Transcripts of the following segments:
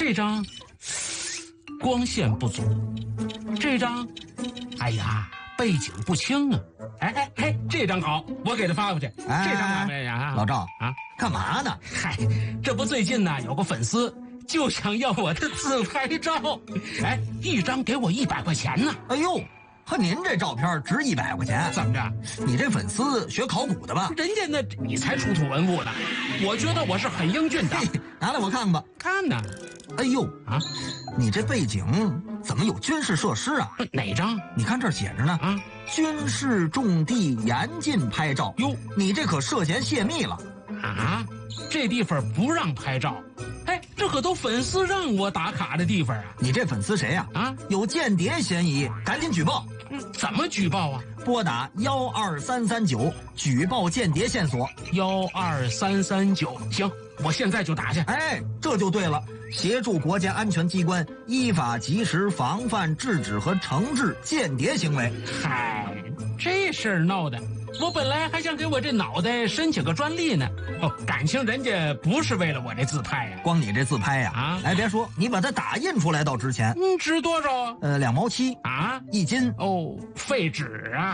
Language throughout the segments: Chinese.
这张光线不足，这张，哎呀，背景不清啊。哎，这张好，我给他发过去。这张老赵啊， 干嘛呢？ 嗨，这不最近呢有个粉丝就想要我的自拍照，哎，一张给我100块钱呢。 哎呦，和您这照片值100块钱？ 怎么着？ 你这粉丝学考古的吧？ 人家那你才出土文物呢，我觉得我是很英俊的。 拿来我看看吧。 看呢。 哎呦啊， 你这背景怎么有军事设施啊？ 哪张？ 你看这儿写着呢啊，军事重地严禁拍照。哟，你这可涉嫌泄密了啊！这地方不让拍照。哎，这可都粉丝让我打卡的地方啊！ 你这粉丝谁呀？啊，有间谍嫌疑，赶紧举报。 怎么举报啊？ 拨打12339举报间谍线索。 12339，行，我现在就打去。 哎，这就对了，协助国家安全机关依法及时防范、制止和惩治间谍行为。 嗨，这事儿闹的，我本来还想给我这脑袋申请个专利呢。哦，感情人家不是为了我这自拍呀， 光你这自拍呀，啊，哎，别说，你把它打印出来倒值钱。 值多少啊 ？2毛7 啊 ，1斤。 哦，废纸啊！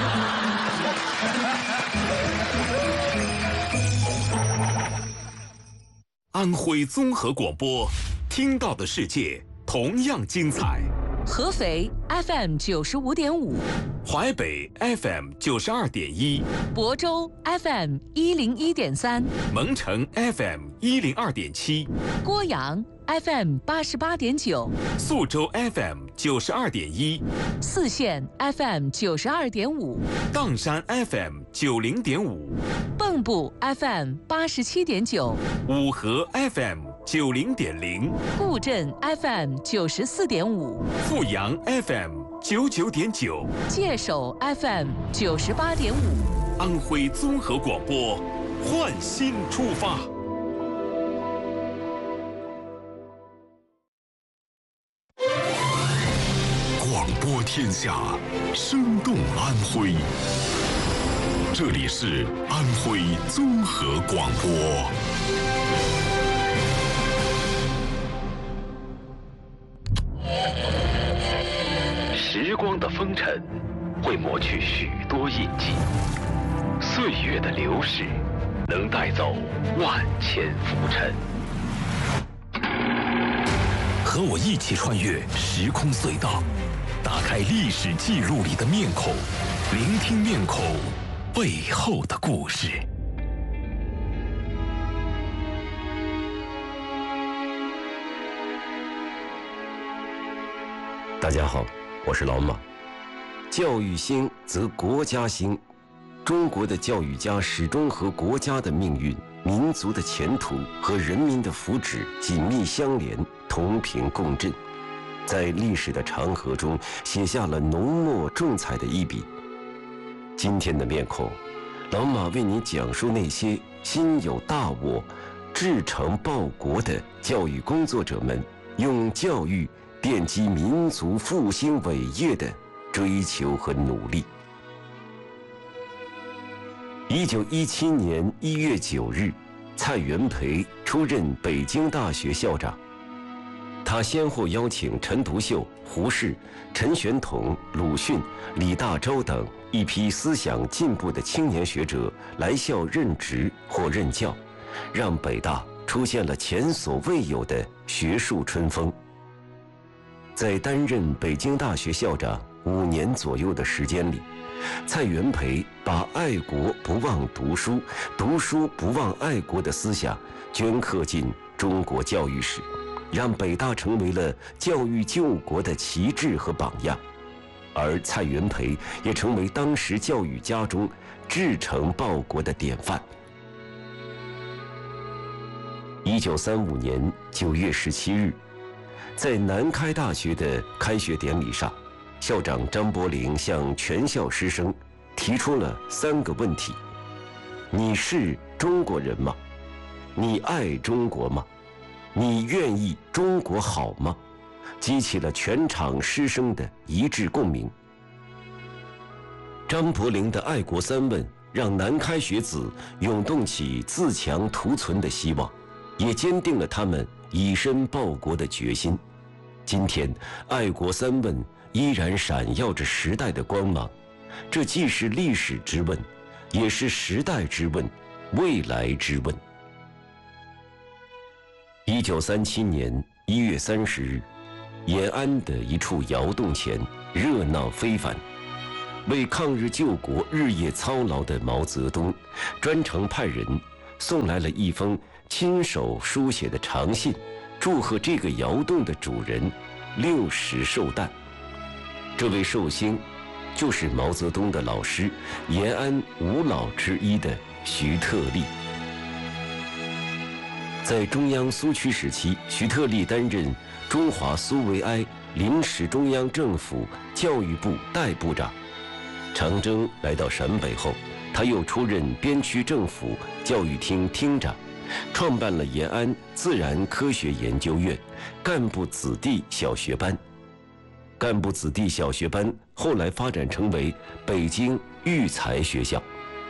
安徽综合广播，听到的世界同样精彩。 合肥 FM 95.5， 淮北 FM 92.1， 亳州 FM 101.3， 蒙城 FM 102.7， 郭阳 FM 88.9， 宿州 FM 92.1， 泗县 FM 92.5， 砀山 FM 90.5， 蚌埠 FM 87.9， 五河 FM 90.0， 固镇 FM 94.5， 阜阳 FM 99.9， 界首 FM 98.5。 安徽综合广播，焕新出发。 广播天下，生动安徽。这里是安徽综合广播。 时光的风尘会磨去许多印记，岁月的流逝能带走万千浮尘。 和我一起穿越时空隧道，打开历史记录里的面孔，聆听面孔背后的故事。 大家好，我是老马。教育兴则国家兴，中国的教育家始终和国家的命运、民族的前途和人民的福祉紧密相连，同频共振，在历史的长河中写下了浓墨重彩的一笔。今天的面孔，老马为你讲述那些心有大我、志诚报国的教育工作者们用教育奠基民族复兴伟业的追求和努力。1917年1月9日，蔡元培出任北京大学校长。他先后邀请陈独秀、胡适、陈玄统、鲁迅、李大钊等一批思想进步的青年学者来校任职或任教，让北大出现了前所未有的学术春风。在担任北京大学校长5年左右的时间里，蔡元培把爱国不忘读书，读书不忘爱国的思想镌刻进中国教育史，让北大成为了教育救国的旗帜和榜样，而蔡元培也成为当时教育家中志诚报国的典范。1935年9月17日，在南开大学的开学典礼上，校长张伯苓向全校师生提出了3个问题：你是中国人吗？你爱中国吗？你愿意中国好吗？激起了全场师生的一致共鸣。张伯苓的爱国3问，让南开学子涌动起自强图存的希望，也坚定了他们以身报国的决心。今天，爱国三问依然闪耀着时代的光芒，这既是历史之问，也是时代之问，未来之问。1937年1月30日，延安的一处窑洞前热闹非凡。为抗日救国日夜操劳的毛泽东，专程派人送来了一封亲手书写的长信，祝贺这个窑洞的主人60寿诞。这位寿星就是毛泽东的老师，延安五老之一的徐特立。在中央苏区时期，徐特立担任中华苏维埃临时中央政府教育部代部长。长征来到陕北后，他又出任边区政府教育厅厅长，创办了延安自然科学研究院干部子弟小学班。干部子弟小学班后来发展成为北京育才学校。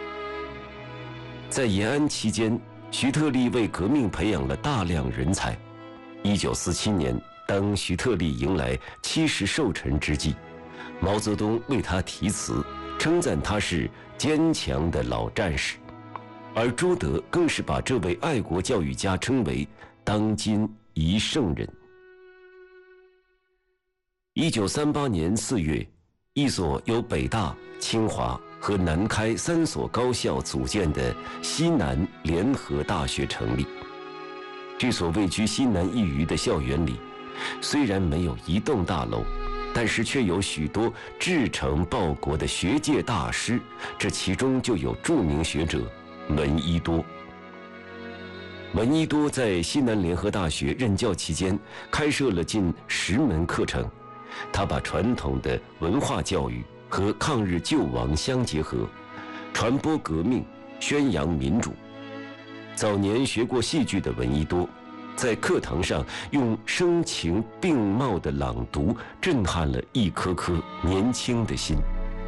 在延安期间，徐特立为革命培养了大量人才。1947年，当徐特立迎来70寿辰之际，毛泽东为他题词，称赞他是坚强的老战士，而朱德更是把这位爱国教育家称为当今一圣人。1938年4月，一所由北大、清华和南开3所高校组建的西南联合大学成立。这所位居西南一隅的校园里，虽然没有一栋大楼，但是却有许多志诚报国的学界大师，这其中就有著名学者闻一多。闻一多在西南联合大学任教期间，开设了近10门课程，他把传统的文化教育和抗日救亡相结合，传播革命，宣扬民主。早年学过戏剧的闻一多，在课堂上用声情并茂的朗读震撼了一颗颗年轻的心。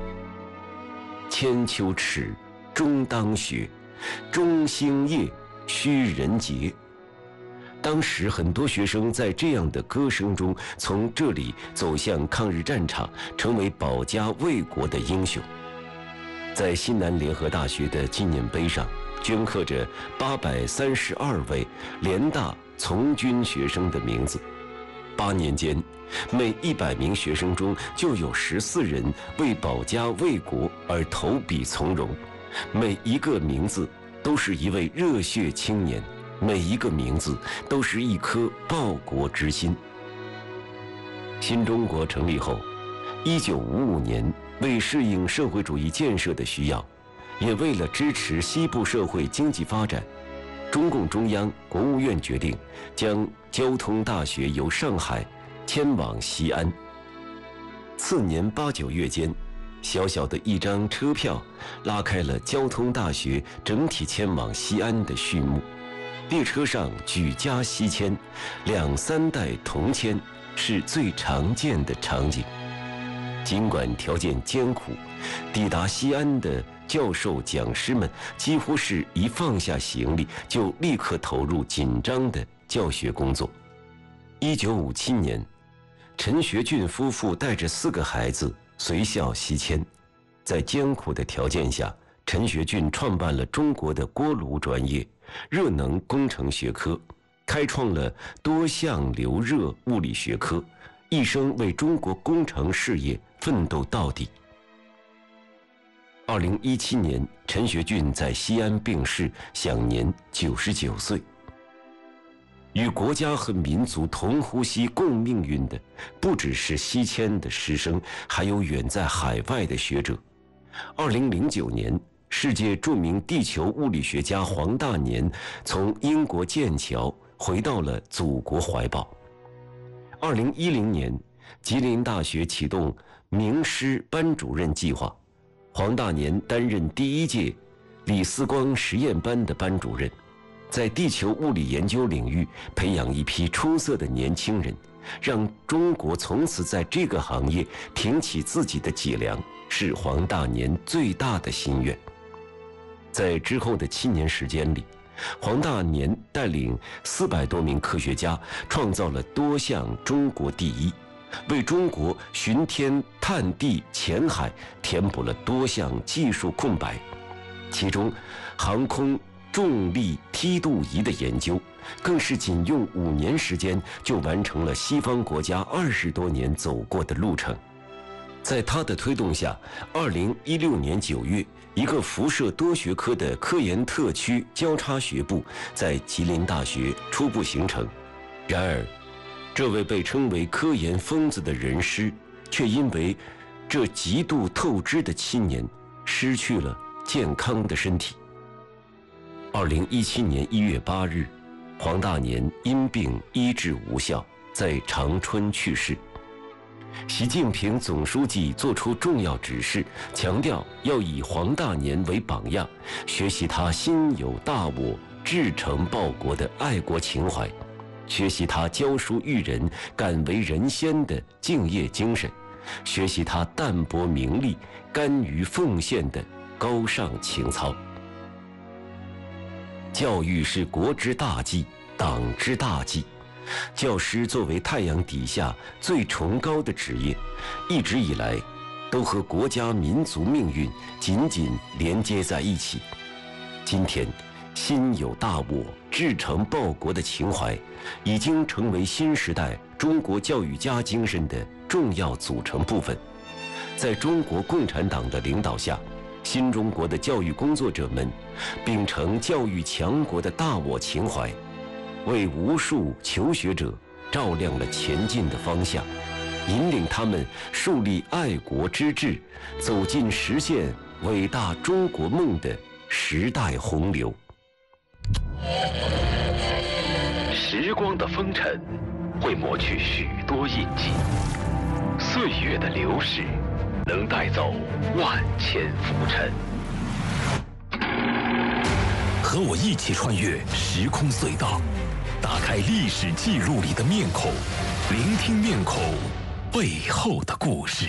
千秋耻，终当学；中兴业，须人节。当时很多学生在这样的歌声中，从这里走向抗日战场，成为保家卫国的英雄。在西南联合大学的纪念碑上，镌刻着832位联大从军学生的名字。8年间，每100名学生中就有14人为保家卫国而投笔从戎，每一个名字都是一位热血青年，每一个名字都是一颗报国之心。新中国成立后，1955年，为适应社会主义建设的需要，也为了支持西部社会经济发展，中共中央、国务院决定将交通大学由上海迁往西安。次年8、9月间，小小的一张车票拉开了交通大学整体迁往西安的序幕。列车上举家西迁，2、3代同迁是最常见的场景。尽管条件艰苦，抵达西安的教授讲师们几乎是一放下行李就立刻投入紧张的教学工作。1957年，陈学俊夫妇带着4个孩子随校西迁，在艰苦的条件下，陈学俊创办了中国的锅炉专业、热能工程学科，开创了多项流热物理学科，一生为中国工程事业奋斗到底。2017年，陈学俊在西安病逝，享年99岁。与国家和民族同呼吸共命运的，不只是西迁的师生，还有远在海外的学者。2009年，世界著名地球物理学家黄大年从英国剑桥回到了祖国怀抱。2010年，吉林大学启动名师班主任计划，黄大年担任第1届李四光实验班的班主任，在地球物理研究领域培养一批出色的年轻人，让中国从此在这个行业挺起自己的脊梁，是黄大年最大的心愿。在之后的7年时间里， 黄大年带领400多名科学家创造了多项中国第一，为中国巡天探地潜海填补了多项技术空白。其中，航空重力梯度仪的研究，更是仅用5年时间就完成了西方国家20多年走过的路程。在他的推动下，2016年9月，一个辐射多学科的科研特区交叉学部在吉林大学初步形成。然而，这位被称为科研疯子的人师，却因为这极度透支的7年，失去了健康的身体。2017年1月8日，黄大年因病医治无效，在长春去世。习近平总书记作出重要指示，强调要以黄大年为榜样，学习他心有大我、至诚报国的爱国情怀，学习他教书育人、敢为人先的敬业精神，学习他淡泊名利、甘于奉献的高尚情操。教育是国之大计，党之大计。教师作为太阳底下最崇高的职业，一直以来都和国家民族命运紧紧连接在一起。今天，心有大我、至诚报国的情怀，已经成为新时代中国教育家精神的重要组成部分。在中国共产党的领导下，新中国的教育工作者们秉承教育强国的大我情怀，为无数求学者照亮了前进的方向，引领他们树立爱国之志，走进实现伟大中国梦的时代洪流。 时光的风尘会抹去许多印记，岁月的流逝能带走万千浮尘。 和我一起穿越时空隧道，打开历史记录里的面孔，聆听面孔背后的故事。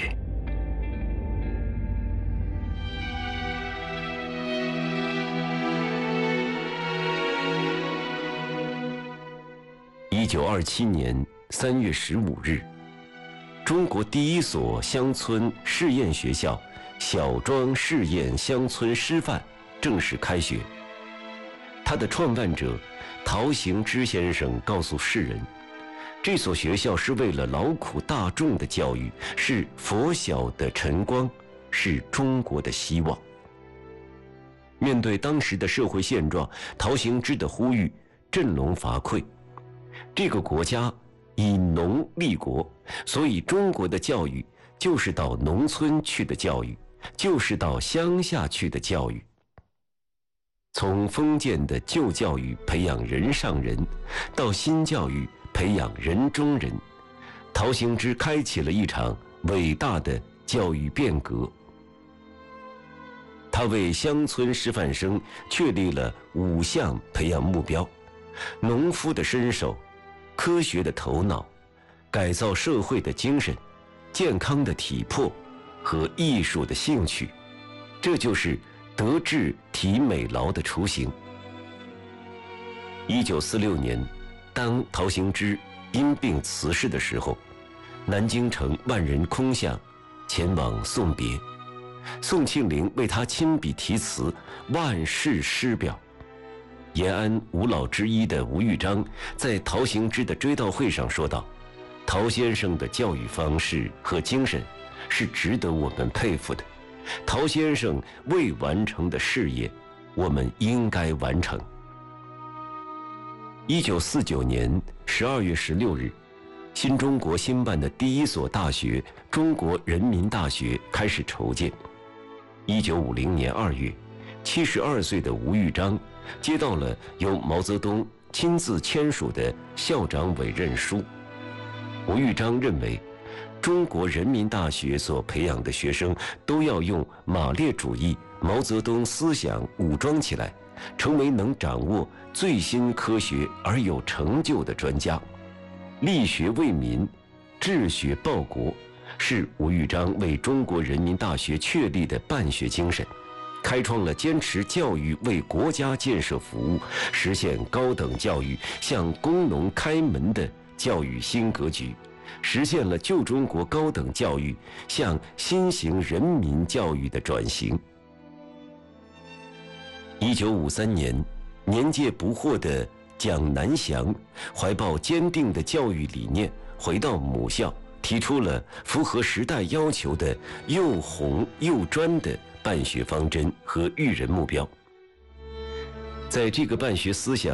1927年3月15日，中国第一所乡村试验学校小庄试验乡村师范正式开学。它的创办者陶行知先生告诉世人，这所学校是为了劳苦大众的教育，是佛晓的晨光，是中国的希望。面对当时的社会现状，陶行知的呼吁振聋发聩。这个国家以农立国，所以中国的教育就是到农村去的教育，就是到乡下去的教育。从封建的旧教育培养人上人，到新教育培养人中人，陶行知开启了一场伟大的教育变革。他为乡村师范生确立了5项培养目标：农夫的身手、科学的头脑、改造社会的精神、健康的体魄和艺术的兴趣。这就是德智体美劳的雏形。1946年，当陶行知因病辞世的时候，南京城万人空巷，前往送别。宋庆龄为他亲笔题词万世师表。延安5老之一的吴玉章在陶行知的追悼会上说道：陶先生的教育方式和精神是值得我们佩服的，陶先生未完成的事业，我们应该完成。1949年12月16日，新中国兴办的第一所大学——中国人民大学开始筹建。1950年2月，72岁的吴玉章接到了由毛泽东亲自签署的校长委任书。吴玉章认为，中国人民大学所培养的学生都要用马列主义、毛泽东思想武装起来，成为能掌握最新科学而有成就的专家。立学为民，治学报国，是吴玉章为中国人民大学确立的办学精神。 开创了坚持教育为国家建设服务、实现高等教育向工农开门的教育新格局，实现了旧中国高等教育向新型人民教育的转型。1953年，年届不惑的蒋南翔怀抱坚定的教育理念，回到母校，提出了符合时代要求的又红又专的办学方针和育人目标。在这个办学思想